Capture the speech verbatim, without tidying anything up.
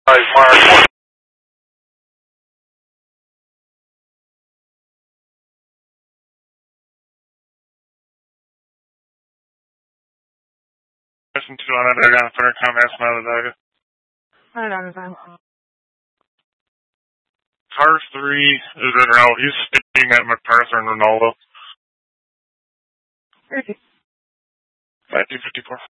Mark. Listen to on it, I got a fair comment, smile. I don't understand. Car three is in route. He's staying at MacArthur and Ronaldo. Ricky. nineteen fifty-four.